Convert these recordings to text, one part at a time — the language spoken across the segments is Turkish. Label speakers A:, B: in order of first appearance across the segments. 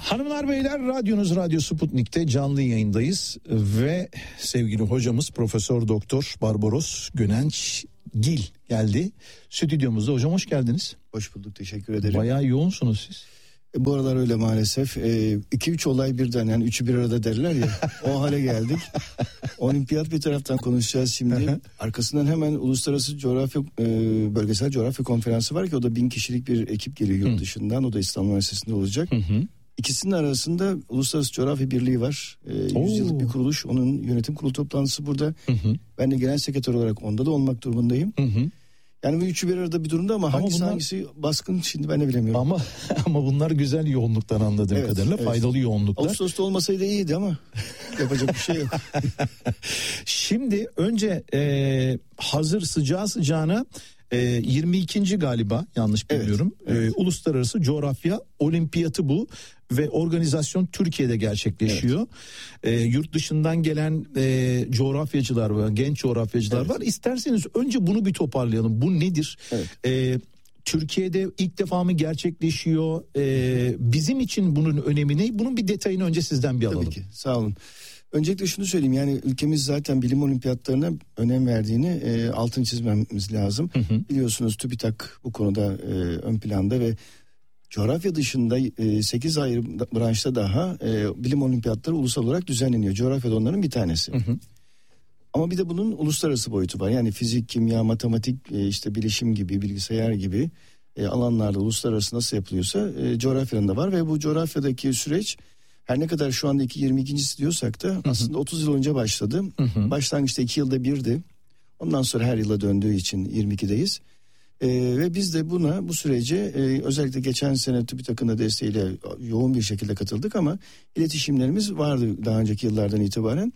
A: Hanımlar beyler, radyonuz Radyo Sputnik'te canlı yayındayız ve sevgili hocamız Profesör Doktor Barbaros Gönençgil geldi stüdyomuzda. Hocam hoş geldiniz.
B: Hoş bulduk, teşekkür ederim.
A: Bayağı yoğunsunuz siz.
B: Bu aralar öyle maalesef. 2-3 olay birden, yani üçü bir arada derler ya, o hale geldik. Olimpiyat bir taraftan konuşacağız şimdi. Arkasından hemen Uluslararası Bölgesel Coğrafya Konferansı var ki o da 1000 kişilik bir ekip geliyor yurt dışından. O da İstanbul Üniversitesi'nde olacak. İkisinin arasında Uluslararası Coğrafya Birliği var. 100 yıllık bir kuruluş. Onun yönetim kurulu toplantısı burada. Ben de genel sekreter olarak onda da olmak durumundayım. Yani bu üçü bir arada bir durumda ama hangisi baskın şimdi ben de bilemiyorum.
A: Ama bunlar güzel yoğunluktan anladığım kadarıyla, faydalı yoğunluklar.
B: Ağustos'ta olmasaydı iyiydi ama yapacak bir şey yok.
A: Şimdi önce hazır sıcağı sıcağına 22. galiba, yanlış bilmiyorum. Evet. Uluslararası Coğrafya Olimpiyatı bu ve organizasyon Türkiye'de gerçekleşiyor. Yurt dışından gelen coğrafyacılar var, genç coğrafyacılar var. İsterseniz önce bunu bir toparlayalım. Bu nedir? Türkiye'de ilk defa mı gerçekleşiyor? Bizim için bunun önemi ne? Bunun bir detayını önce sizden bir alalım.
B: Tabii ki, sağ olun. Öncelikle şunu söyleyeyim, yani ülkemiz zaten bilim olimpiyatlarına önem verdiğini altını çizmemiz lazım. Biliyorsunuz TÜBİTAK bu konuda ön planda ve coğrafya dışında 8 ayrı branşta daha bilim olimpiyatları ulusal olarak düzenleniyor. Coğrafya da onların bir tanesi. Ama bir de bunun uluslararası boyutu var. Yani fizik, kimya, matematik, işte bilişim gibi, bilgisayar gibi alanlarda uluslararası nasıl yapılıyorsa coğrafyanın da var ve bu coğrafyadaki süreç her ne kadar şu anda 22.'si diyorsak da aslında 30 yıl önce başladı. Başlangıçta 2 yılda birdi. Ondan sonra her yıla döndüğü için 22'deyiz. Ve biz de bu sürece özellikle geçen sene TÜBİTAK'ın da desteğiyle yoğun bir şekilde katıldık ama iletişimlerimiz vardı daha önceki yıllardan itibaren.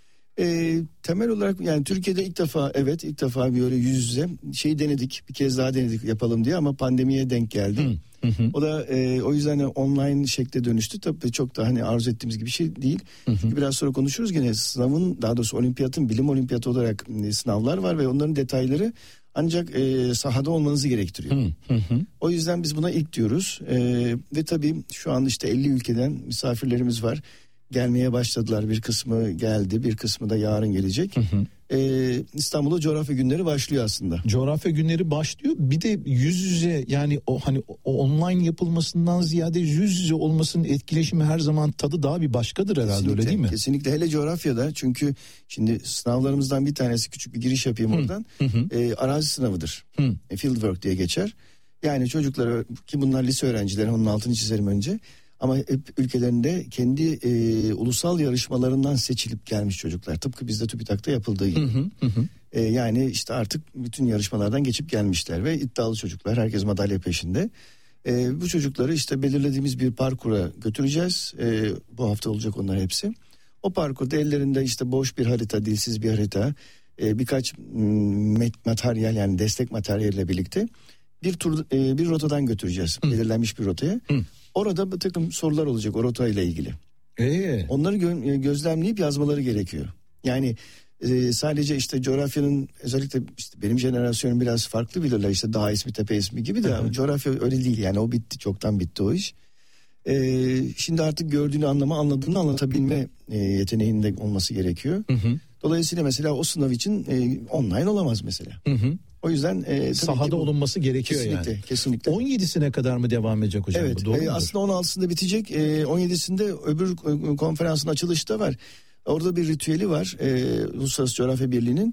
B: Temel olarak yani Türkiye'de ilk defa böyle yüz yüze denedik, bir kez daha denedik yapalım diye ama pandemiye denk geldi. O da o yüzden online şekle dönüştü. Tabii çok da hani arzu ettiğimiz gibi bir şey değil. Çünkü biraz sonra konuşuruz gene sınavın, daha doğrusu olimpiyatın bilim olimpiyatı olarak sınavlar var ve onların detayları ancak sahada olmanızı gerektiriyor. O yüzden biz buna ilk diyoruz. Ve tabii şu an işte 50 ülkeden misafirlerimiz var. Gelmeye başladılar, bir kısmı geldi, bir kısmı da yarın gelecek. İstanbul'da coğrafya günleri başlıyor aslında.
A: Coğrafya günleri başlıyor. Bir de yüz yüze, yani o online yapılmasından ziyade yüz yüze olmasının etkileşimi her zaman tadı daha bir başkadır herhalde. Kesinlikle, öyle değil mi?
B: Kesinlikle, hele coğrafyada, çünkü şimdi sınavlarımızdan bir tanesi, küçük bir giriş yapayım oradan. Arazi sınavıdır. Fieldwork diye geçer. Yani çocuklara, ki bunlar lise öğrencileri, onun altını çizerim önce. Ama hep ülkelerinde kendi ulusal yarışmalarından seçilip gelmiş çocuklar. Tıpkı bizde TÜBİTAK'ta yapıldığı gibi. Yani işte artık bütün yarışmalardan geçip gelmişler ve iddialı çocuklar. Herkes madalya peşinde. Bu çocukları işte belirlediğimiz bir parkura götüreceğiz. Bu hafta olacak onlar hepsi. O parkurda ellerinde işte boş bir harita, dilsiz bir harita, birkaç materyal, yani destek materyalle birlikte bir rotadan götüreceğiz. Belirlenmiş bir rotaya. Orada bir takım sorular olacak o rotayla ilgili. Onları gözlemleyip yazmaları gerekiyor. Yani sadece işte coğrafyanın, özellikle işte benim jenerasyonum biraz farklı bilirler, işte dağ ismi, tepe ismi gibi de coğrafya öyle değil, yani o bitti, çoktan bitti o iş. Şimdi artık gördüğünü anladığını anlatabilme yeteneğinde olması gerekiyor. Dolayısıyla mesela o sınav için online olamaz mesela. O yüzden
A: sahada olunması gerekiyor
B: kesinlikle,
A: yani.
B: Kesinlikle.
A: 17'sine kadar mı devam edecek hocam?
B: Evet. Aslında 16'sında bitecek. 17'sinde öbür konferansın açılışı da var. Orada bir ritüeli var. Uluslararası Coğrafya Birliği'nin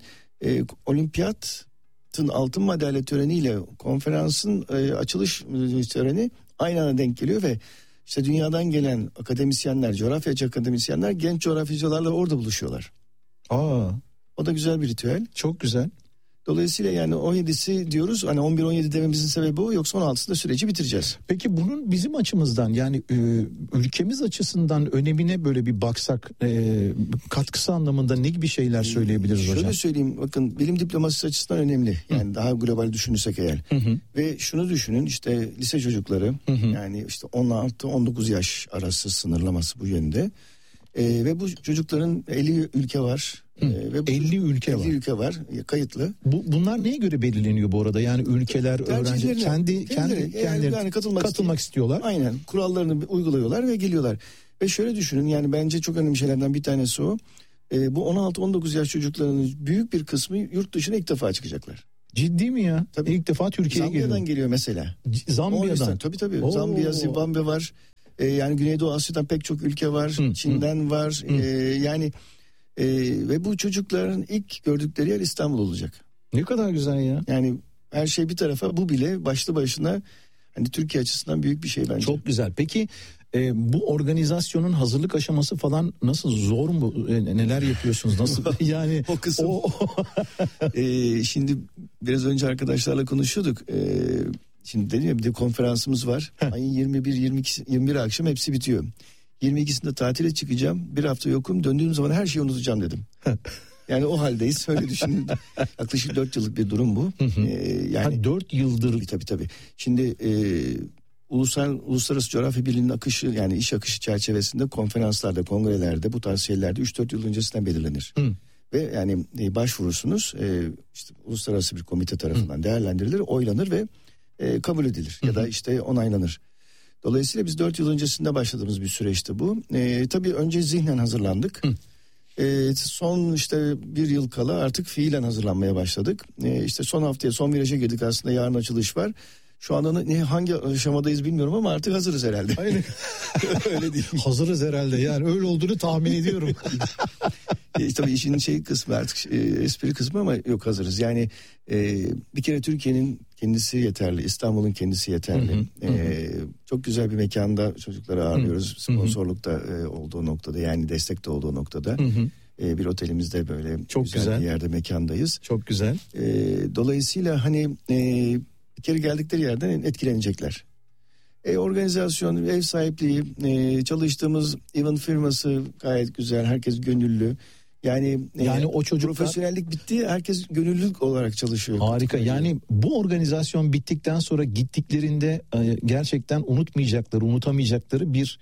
B: olimpiyatın altın madalya töreniyle konferansın açılış töreni aynı anda denk geliyor ve işte dünyadan gelen akademisyenler, coğrafyacı akademisyenler genç coğrafyacılarla orada buluşuyorlar. O da güzel bir ritüel.
A: Çok güzel.
B: Dolayısıyla yani 17'si diyoruz, hani 11-17 dememizin sebebi o, yoksa 16'sında süreci bitireceğiz.
A: Peki bunun bizim açımızdan, yani ülkemiz açısından önemine böyle bir baksak, katkısı anlamında ne gibi şeyler söyleyebiliriz hocam?
B: Şöyle söyleyeyim, bakın, bilim diplomasisi açısından önemli. Yani daha global düşünürsek eğer. Ve şunu düşünün, işte lise çocukları, yani işte 16-19 yaş arası sınırlaması bu yönde. Ve bu çocukların 50 ülke var. Ve
A: 50 ülke var.
B: 50 ülke var kayıtlı.
A: Bunlar neye göre belirleniyor bu arada? Yani ülkeler, öğrenci kendileri katılmak istiyorlar.
B: Aynen, kurallarını uyguluyorlar ve geliyorlar. Ve şöyle düşünün, yani bence çok önemli şeylerden bir tanesi o. Bu 16-19 yaş çocuklarının büyük bir kısmı yurt dışına ilk defa çıkacaklar.
A: Ciddi mi ya?
B: Tabii.
A: İlk defa Türkiye'ye geliyor.
B: Zambia'dan geliyor mesela.
A: Zambia'dan.
B: Tabii. Zambiya, Zimbabwe var. Yani Güneydoğu Asya'dan pek çok ülke var. Çin'den var. Ve bu çocukların ilk gördükleri yer İstanbul olacak.
A: Ne kadar güzel ya.
B: Yani her şey bir tarafa, bu bile başlı başına hani Türkiye açısından büyük bir şey bence.
A: Çok güzel. Peki bu organizasyonun hazırlık aşaması falan nasıl, zor mu? Neler yapıyorsunuz? Nasıl? Yani
B: o kısım. Şimdi biraz önce arkadaşlarla konuşuyorduk. Şimdi dedim ya, bir de konferansımız var. Ayın 21, 22, 21 akşam hepsi bitiyor. 22'sinde tatile çıkacağım. Bir hafta yokum. Döndüğüm zaman her şeyi unutacağım dedim. Yani o haldeyiz. Öyle düşünün. Yaklaşık 4 yıllık bir durum bu.
A: Yani 4 yıldır.
B: Tabii. Şimdi Uluslararası Coğrafya Birliği'nin akışı, yani iş akışı çerçevesinde konferanslarda, kongrelerde, bu tarz şeylerde 3-4 yıl öncesinden belirlenir. Ve yani başvurursunuz, işte uluslararası bir komite tarafından değerlendirilir, oylanır ve kabul edilir ya da işte onaylanır. Dolayısıyla biz 4 yıl öncesinde başladığımız bir süreçti bu. Tabii önce zihnen hazırlandık. Son işte bir yıl kala artık fiilen hazırlanmaya başladık. İşte son haftaya, son viraja girdik aslında, yarın açılış var. Şu anda hangi aşamadayız bilmiyorum ama artık hazırız herhalde.
A: Aynen.
B: Öyle değil.
A: Hazırız herhalde, yani öyle olduğunu tahmin ediyorum.
B: Tabii işin kısmı artık espri kısmı, ama yok, hazırız. Yani bir kere Türkiye'nin kendisi yeterli, İstanbul'un kendisi yeterli. Çok güzel bir mekanda çocukları ağırlıyoruz. Sponsorlukta olduğu noktada, yani destekte olduğu noktada. Bir otelimizde böyle çok güzel bir yerde, mekandayız.
A: Çok güzel.
B: Dolayısıyla hani bir kere geldikleri yerden etkilenecekler. Organizasyon, ev sahipliği, çalıştığımız event firması gayet güzel, herkes gönüllü. Yani
A: o çocuklar,
B: profesyonellik bitti, herkes gönüllülük olarak çalışıyor.
A: Harika. Yani bu organizasyon bittikten sonra gittiklerinde gerçekten unutamayacakları bir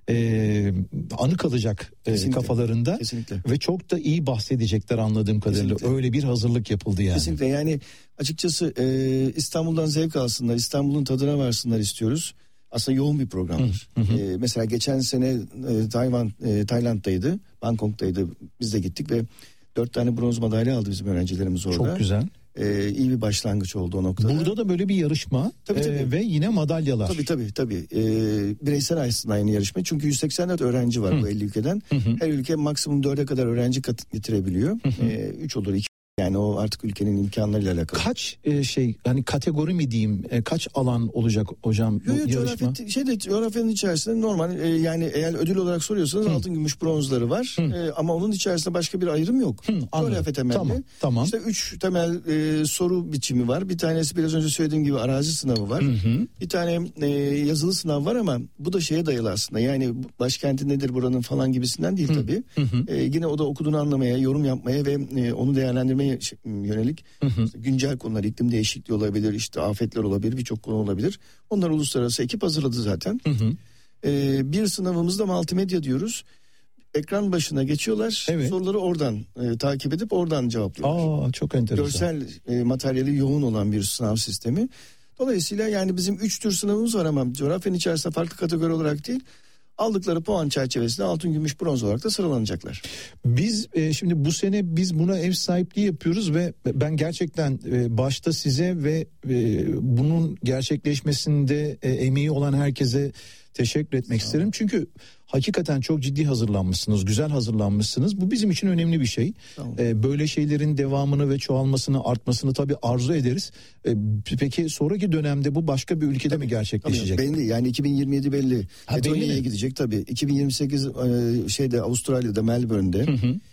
A: anı kalacak kafalarında.
B: Kesinlikle.
A: Ve çok da iyi bahsedecekler anladığım kadarıyla.
B: Kesinlikle.
A: Öyle bir hazırlık yapıldı yani.
B: Kesinlikle, yani açıkçası İstanbul'dan zevk alsınlar, İstanbul'un tadına varsınlar istiyoruz. Aslında yoğun bir programdır. Mesela geçen sene Tayland'daydı, Bangkok'taydı. Biz de gittik ve 4 tane bronz madalya aldı bizim öğrencilerimiz orada.
A: Çok güzel.
B: İyi bir başlangıç oldu o noktada.
A: Burada da böyle bir yarışma tabii. Ve yine madalyalar.
B: Tabii. Bireysel aslında aynı yarışma. Çünkü 184 öğrenci var bu 50 ülkeden. Her ülke maksimum 4'e kadar öğrenci getirebiliyor. 3 olur, 2. Yani o artık ülkenin imkanlarıyla alakalı.
A: Kaç hani kategori mi diyeyim, kaç alan olacak hocam bu yarışma?
B: Coğrafyanın içerisinde normal, yani eğer ödül olarak soruyorsanız altın, gümüş, bronzları var. Ama onun içerisinde başka bir ayrım yok. Coğrafya temelli.
A: Tamam.
B: İşte 3 temel soru biçimi var. Bir tanesi biraz önce söylediğim gibi arazi sınavı var. Bir tane yazılı sınav var, ama bu da şeye dayalı aslında. Yani başkenti nedir buranın falan gibisinden değil tabii. Yine o da okuduğunu anlamaya, yorum yapmaya ve onu değerlendirmeye yönelik işte güncel konular, iklim değişikliği olabilir, işte afetler olabilir, birçok konu olabilir. Onlar uluslararası ekip hazırladı zaten. Bir sınavımız da multimedya diyoruz. Ekran başına geçiyorlar, soruları oradan takip edip oradan cevaplıyorlar.
A: Çok enteresan.
B: Görsel materyali yoğun olan bir sınav sistemi. Dolayısıyla yani bizim 3 tür sınavımız var, ama coğrafyanın içerisinde farklı kategori olarak değil, aldıkları puan çerçevesinde altın, gümüş, bronz olarak da sıralanacaklar.
A: Biz şimdi bu sene biz buna ev sahipliği yapıyoruz ve ben gerçekten başta size ve bunun gerçekleşmesinde emeği olan herkese teşekkür etmek isterim. Çünkü hakikaten çok ciddi hazırlanmışsınız, güzel hazırlanmışsınız. Bu bizim için önemli bir şey. Böyle şeylerin devamını ve çoğalmasını, artmasını tabii arzu ederiz. Peki sonraki dönemde bu başka bir ülkede mi gerçekleşecek?
B: Belli, yani 2027 belli. Letonya'ya gidecek tabii. 2028 Avustralya'da, Melbourne'de.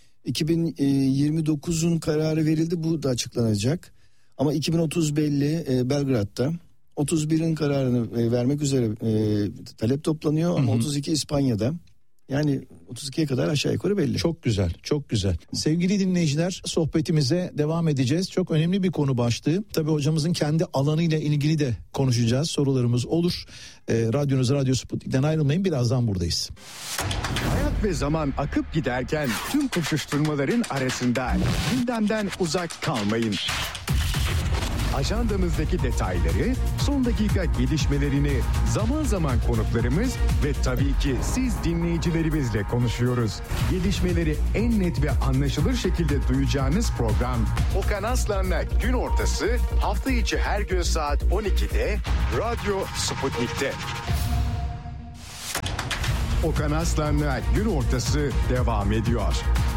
B: 2029'un kararı verildi, bu da açıklanacak. Ama 2030 belli, Belgrad'da. 31'in kararını vermek üzere talep toplanıyor, ama 32 İspanya'da. Yani 32'ye kadar aşağı yukarı belli.
A: Çok güzel, çok güzel. Sevgili dinleyiciler, sohbetimize devam edeceğiz. Çok önemli bir konu başlığı. Tabii hocamızın kendi alanıyla ilgili de konuşacağız. Sorularımız olur. Radyo Sputnik'ten ayrılmayın. Birazdan buradayız.
C: Hayat ve zaman akıp giderken tüm koşuşturmaların arasında gündemden uzak kalmayın. Ajandamızdaki detayları, son dakika gelişmelerini zaman zaman konuklarımız ve tabii ki siz dinleyicilerimizle konuşuyoruz. Gelişmeleri en net ve anlaşılır şekilde duyacağınız program Okan Aslan'la Gün Ortası hafta içi her gün saat 12'de Radyo Sputnik'te. Okan Aslan'la Gün Ortası devam ediyor.